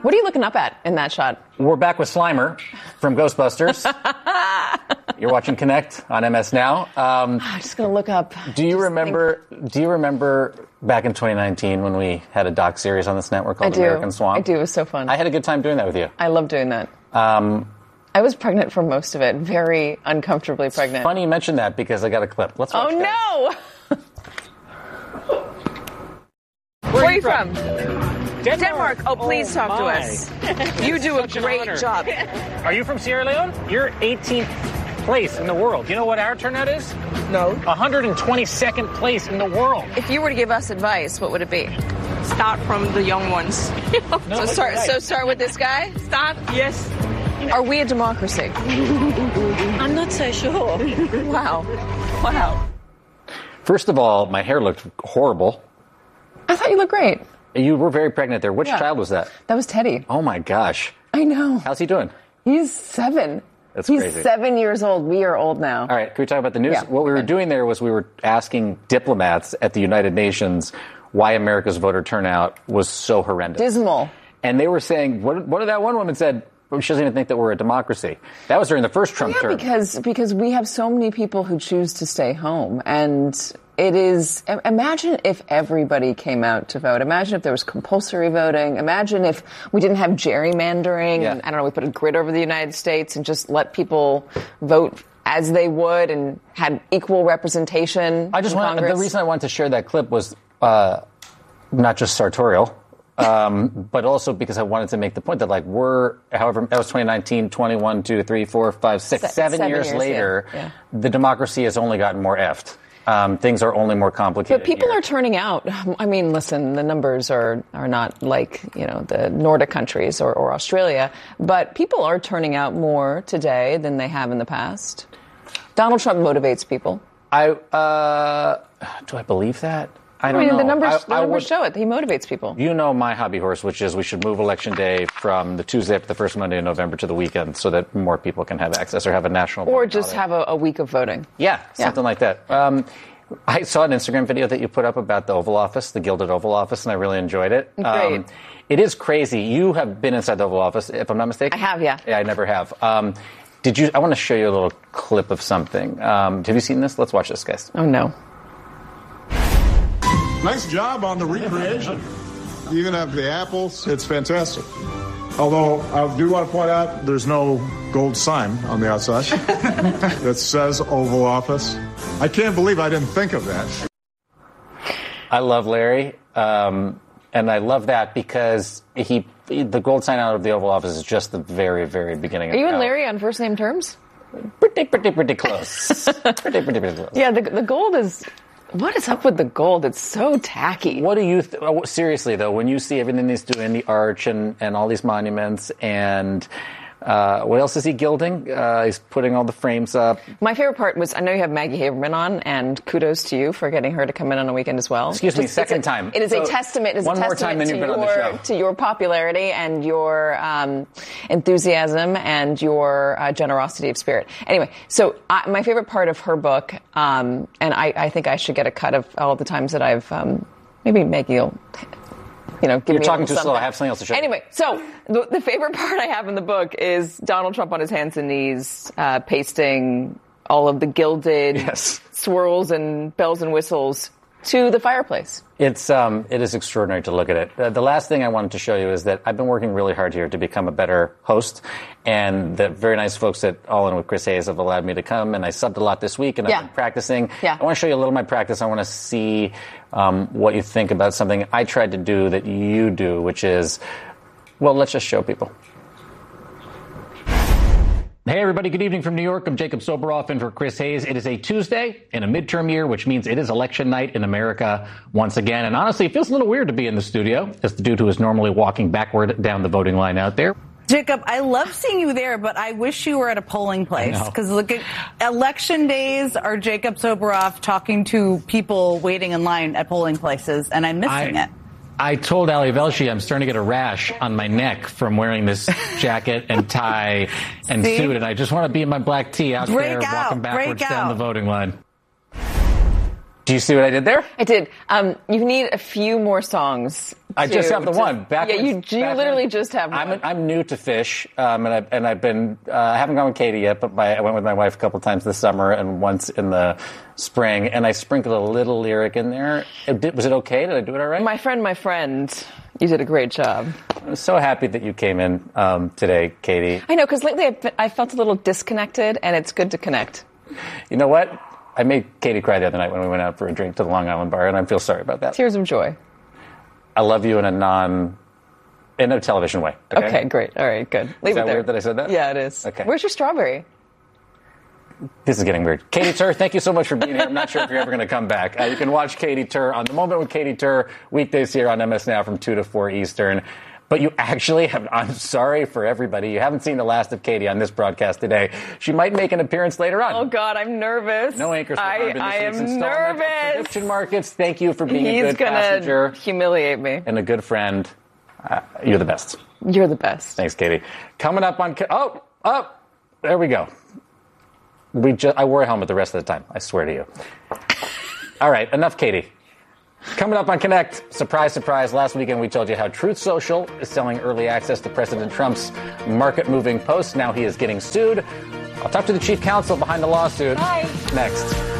What are you looking up at in that shot? We're back with Slimer from Ghostbusters. You're watching Connect on MS Now. I'm just going to look up. Do you remember back in 2019 when we had a doc series on this network called American Swamp? I do. It was so fun. I had a good time doing that with you. I love doing that. I was pregnant for most of it. Very uncomfortably pregnant. Funny you mentioned that because I got a clip. Let's watch. Oh, no! Where are you from? Denmark. Oh, please talk to us. You do a great job. Are you from Sierra Leone? You're 18th place in the world. You know what our turnout is? No. 122nd place in the world. If you were to give us advice, what would it be? Start from the young ones. So start with this guy? Yes. Are we a democracy? I'm not so sure. Wow. First of all, my hair looked horrible. I thought you looked great. You were very pregnant there. Which child was that? That was Teddy. Oh, my gosh. I know. How's he doing? He's 7. That's He's crazy. 7 years old. We are old now. All right, can we talk about the news? Yeah. What we were doing there was we were asking diplomats at the United Nations why America's voter turnout was so horrendous. Dismal. And they were saying, what did that one woman said? She doesn't even think that we're a democracy. That was during the first Trump term. Because we have so many people who choose to stay home. And it is, imagine if everybody came out to vote. Imagine if there was compulsory voting. Imagine if we didn't have gerrymandering. Yeah. And, I don't know, we put a grid over the United States and just let people vote as they would and had equal representation in Congress. The reason I wanted to share that clip was not just sartorial, but also because I wanted to make the point that, like, however, that was 2019, 21, 2, 3, 4, 5, 6, 7 years later, the democracy has only gotten more effed. Things are only more complicated. But people are turning out. I mean, listen, the numbers are not like, the Nordic countries or Australia, but people are turning out more today than they have in the past. Donald Trump motivates people. Do I believe that? I don't know. The numbers show it. He motivates people. You know my hobby horse, which is we should move Election Day from the Tuesday up to the first Monday in November to the weekend so that more people can have access or have a national or just have a week of voting. Yeah, something like that. I saw an Instagram video that you put up about the Oval Office, the Gilded Oval Office, and I really enjoyed it. Great. It is crazy. You have been inside the Oval Office, if I'm not mistaken? I have, yeah. Yeah, I never have. I want to show you a little clip of something. Have you seen this? Let's watch this, guys. Oh, no. Nice job on the recreation. You even have the apples. It's fantastic. Although I do want to point out there's no gold sign on the outside that says Oval Office. I can't believe I didn't think of that. I love Larry, and I love that because the gold sign out of the Oval Office is just the very, very beginning. Are you and Larry on first name terms? Pretty close. pretty close. Yeah, the gold is. What is up with the gold? It's so tacky. What do you seriously though? When you see everything he's doing, the arch and all these monuments, and what else is he gilding? He's putting all the frames up. My favorite part was, I know you have Maggie Haberman on, and kudos to you for getting her to come in on a weekend as well. Excuse me, second time. It is a testament. One more time than you've been on the show. To your popularity and your enthusiasm and your generosity of spirit. Anyway, so my favorite part of her book, and I think I should get a cut of all the times that I've maybe Maggie will. Give You're me talking too something. slow. I have something else to show you. Anyway, so the favorite part I have in the book is Donald Trump on his hands and knees, pasting all of the gilded swirls and bells and whistles to the fireplace. It is extraordinary to look at it. The last thing I wanted to show you is that I've been working really hard here to become a better host, and the very nice folks at All In with Chris Hayes have allowed me to come, and I subbed a lot this week, and I've been practicing. Yeah. I want to show you a little of my practice. I want to see what you think about something I tried to do that you do, which is, well, let's just show people. Hey, everybody. Good evening from New York. I'm Jacob Soboroff in for Chris Hayes. It is a Tuesday in a midterm year, which means it is election night in America once again. And honestly, it feels a little weird to be in the studio as the dude who is normally walking backward down the voting line out there. Jacob, I love seeing you there, but I wish you were at a polling place. Because look at election days are Jacob Soboroff talking to people waiting in line at polling places, and I'm missing it. I told Ali Velshi I'm starting to get a rash on my neck from wearing this jacket and tie and suit, and I just want to be in my black tee out there walking backwards down the voting line. Do you see what I did there? I did. You need a few more songs. I just have the one. Yeah, you literally just have one. I'm new to Fish, and I've been I haven't gone with Katie yet, but I went with my wife a couple times this summer and once in the spring, and I sprinkled a little lyric in there. Was it okay? Did I do it all right? My friend. You did a great job. I'm so happy that you came in today, Katie. I know, because lately I felt a little disconnected, and it's good to connect. You know what? I made Katie cry the other night when we went out for a drink to the Long Island bar, and I feel sorry about that. Tears of joy. I love you in a television way. Okay, great. All right, good. Leave is that it there. Weird that I said that? Yeah, it is. Okay. Where's your strawberry? This is getting weird. Katie Tur, thank you so much for being here. I'm not sure if you're ever going to come back. You can watch Katie Tur on The Moment with Katie Tur weekdays here on MS Now from 2 to 4 Eastern. But you actually have, I'm sorry for everybody, you haven't seen the last of Katie on this broadcast today. She might make an appearance later on. Oh, God, I'm nervous. No anchors. I am nervous. Prediction Markets, thank you for being a good passenger. He's going to humiliate me. And a good friend. You're the best. You're the best. Thanks, Katie. Coming up on... there we go. I wore a helmet the rest of the time. I swear to you. All right, enough Katie. Coming up on Connect, surprise, surprise, last weekend we told you how Truth Social is selling early access to President Trump's market-moving posts. Now he is getting sued. I'll talk to the chief counsel behind the lawsuit. Bye. Next.